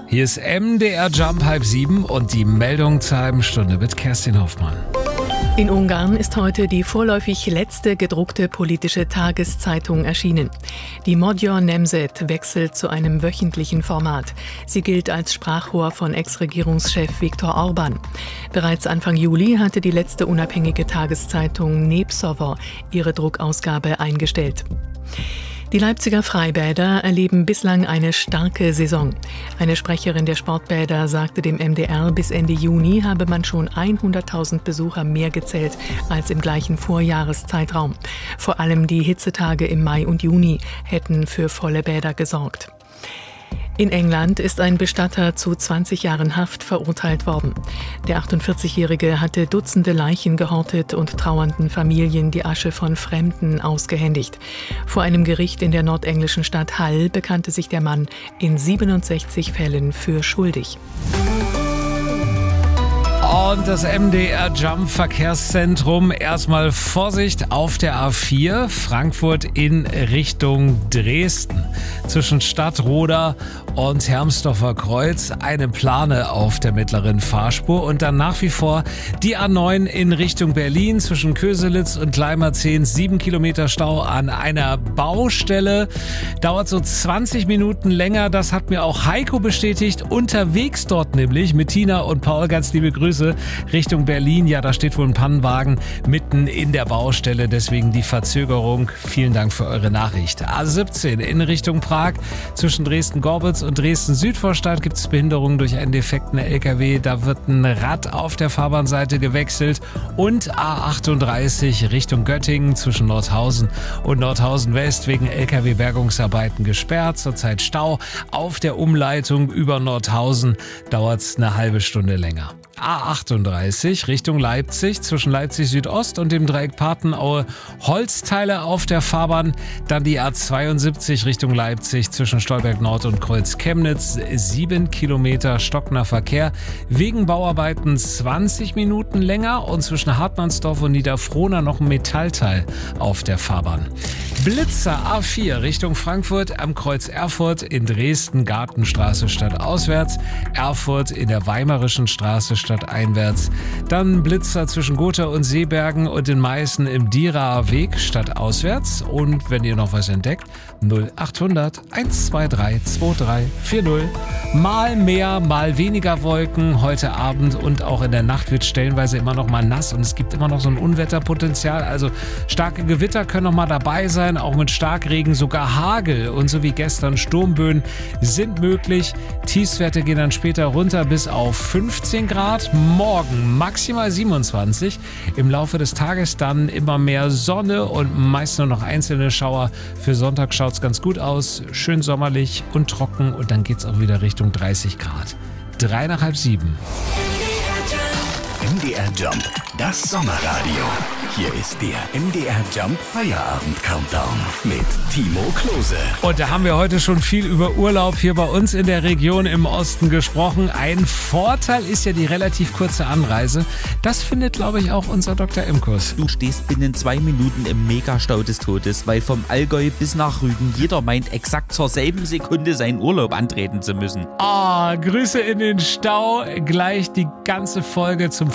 Hier ist MDR Jump 6:30 und die Meldung zur halben Stunde mit Kerstin Hoffmann. In Ungarn ist heute die vorläufig letzte gedruckte politische Tageszeitung erschienen. Die Magyar Nemzet wechselt zu einem wöchentlichen Format. Sie gilt als Sprachrohr von Ex-Regierungschef Viktor Orbán. Bereits Anfang Juli hatte die letzte unabhängige Tageszeitung Népszava ihre Druckausgabe eingestellt. Die Leipziger Freibäder erleben bislang eine starke Saison. Eine Sprecherin der Sportbäder sagte dem MDR, bis Ende Juni habe man schon 100.000 Besucher mehr gezählt als im gleichen Vorjahreszeitraum. Vor allem die Hitzetage im Mai und Juni hätten für volle Bäder gesorgt. In England ist ein Bestatter zu 20 Jahren Haft verurteilt worden. Der 48-Jährige hatte Dutzende Leichen gehortet und trauernden Familien die Asche von Fremden ausgehändigt. Vor einem Gericht in der nordenglischen Stadt Hull bekannte sich der Mann in 67 Fällen für schuldig. Und das MDR Jump Verkehrszentrum. Erstmal Vorsicht auf der A4 Frankfurt in Richtung Dresden. Zwischen Stadtroda und Hermsdorfer Kreuz eine Plane auf der mittleren Fahrspur. Und dann nach wie vor die A9 in Richtung Berlin zwischen Köselitz und Gleimerzehn. 7 Kilometer Stau an einer Baustelle. Dauert so 20 Minuten länger. Das hat mir auch Heiko bestätigt. Unterwegs dort nämlich mit Tina und Paul. Ganz liebe Grüße. Richtung Berlin, ja, da steht wohl ein Pannenwagen mitten in der Baustelle, deswegen die Verzögerung. Vielen Dank für eure Nachricht. A17 in Richtung Prag, zwischen Dresden-Gorbitz und Dresden-Südvorstadt gibt es Behinderungen durch einen defekten LKW. Da wird ein Rad auf der Fahrbahnseite gewechselt. Und A38 Richtung Göttingen zwischen Nordhausen und Nordhausen West wegen LKW-Bergungsarbeiten gesperrt. Zurzeit Stau auf der Umleitung über Nordhausen, dauert es eine halbe Stunde länger. A38 Richtung Leipzig zwischen Leipzig Südost und dem Dreieck Patenaue Holzteile auf der Fahrbahn. Dann die A72 Richtung Leipzig zwischen Stolberg Nord und Kreuz Chemnitz. 7 Kilometer stockender Verkehr. Wegen Bauarbeiten 20 Minuten länger und zwischen Hartmannsdorf und Niederfrohna noch ein Metallteil auf der Fahrbahn. Blitzer A4 Richtung Frankfurt am Kreuz Erfurt in Dresden Gartenstraße stadtauswärts. Erfurt in der Weimarischen Straße stadteinwärts. Dann Blitzer zwischen Gotha und Seebergen und in Meißen im Dieraer Weg stadtauswärts. Und wenn ihr noch was entdeckt, 0800 123 2340. Mal mehr, mal weniger Wolken heute Abend und auch in der Nacht wird stellenweise immer noch mal nass und es gibt immer noch so ein Unwetterpotenzial. Also starke Gewitter können noch mal dabei sein, auch mit Starkregen, sogar Hagel und so wie gestern Sturmböen sind möglich. Tiefstwerte gehen dann später runter bis auf 15 Grad. Morgen maximal 27. Im Laufe des Tages dann immer mehr Sonne und meist nur noch einzelne Schauer. Für Sonntag schaut es ganz gut aus. Schön sommerlich und trocken und dann geht es auch wieder Richtung 30 Grad. 6:30. MDR Jump, das Sommerradio. Hier ist der MDR Jump Feierabend Countdown mit Timo Klose. Und da haben wir heute schon viel über Urlaub hier bei uns in der Region im Osten gesprochen. Ein Vorteil ist ja die relativ kurze Anreise. Das findet, glaube ich, auch unser Dr. Imkus. Du stehst binnen 2 Minuten im Megastau des Todes, weil vom Allgäu bis nach Rügen jeder meint, exakt zur selben Sekunde seinen Urlaub antreten zu müssen. Grüße in den Stau. Gleich die ganze Folge zum